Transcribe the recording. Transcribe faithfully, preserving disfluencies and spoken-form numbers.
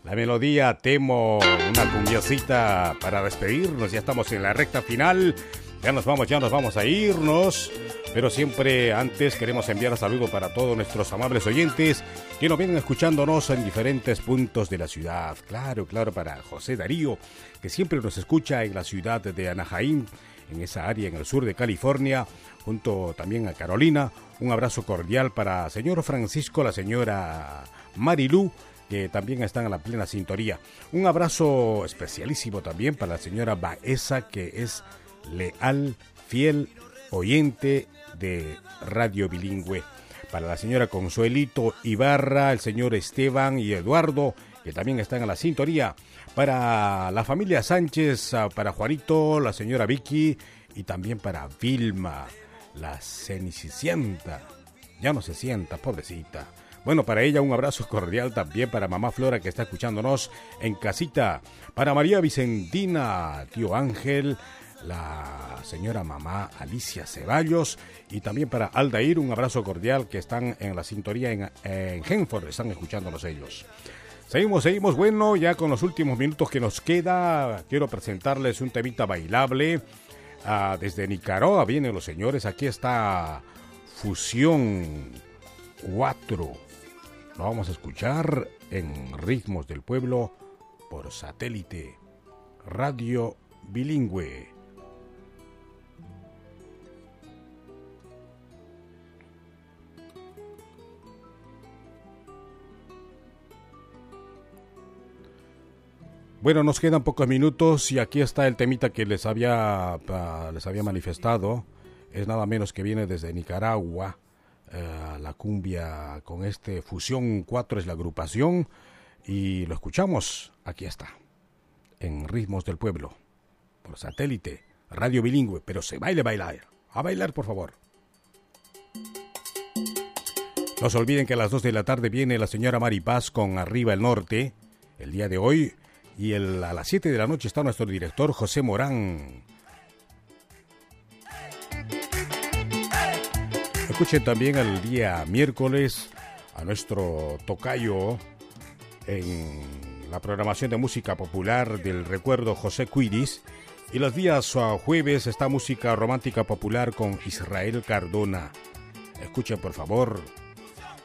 La melodía, temo, una cumbiacita para despedirnos. Ya estamos en la recta final. Ya nos vamos, ya nos vamos a irnos. Pero siempre antes queremos enviar un saludo para todos nuestros amables oyentes que nos vienen escuchándonos en diferentes puntos de la ciudad. Claro, claro, para José Darío, que siempre nos escucha en la ciudad de Anaheim, en esa área en el sur de California, junto también a Carolina. Un abrazo cordial para el señor Francisco, la señora Marilú, que también están en la plena sintonía. Un abrazo especialísimo también para la señora Baeza, que es leal, fiel oyente de Radio Bilingüe. Para la señora Consuelito Ibarra, el señor Esteban y Eduardo, que también están en la sintonía. Para la familia Sánchez, para Juanito, la señora Vicky y también para Vilma, la cenicienta. Ya no se sienta, pobrecita. Bueno, para ella un abrazo cordial también para mamá Flora, que está escuchándonos en casita. Para María Vicentina, tío Ángel, la señora mamá Alicia Ceballos y también para Aldair, un abrazo cordial, que están en la sintonía en, en Henford, están escuchándonos ellos. Seguimos, seguimos, bueno, ya con los últimos minutos que nos queda, quiero presentarles un temita bailable. Ah, desde Nicaragua vienen los señores, aquí está Fusión cuatro. Lo vamos a escuchar en Ritmos del Pueblo por satélite, Radio Bilingüe. Bueno, nos quedan pocos minutos y aquí está el temita que les había, uh, les había manifestado. Es nada menos que viene desde Nicaragua. Uh, la cumbia con este Fusión cuatro es la agrupación y lo escuchamos, aquí está, en Ritmos del Pueblo, por satélite, Radio Bilingüe, pero se baile bailar, a bailar por favor. No se olviden que a las dos de la tarde viene la señora Mari Paz con Arriba el Norte, el día de hoy, y el, a las siete de la noche está nuestro director José Morán. Escuchen también el día miércoles a nuestro tocayo en la programación de música popular del recuerdo José Cuidis. Y los días jueves está música romántica popular con Israel Cardona. Escuchen por favor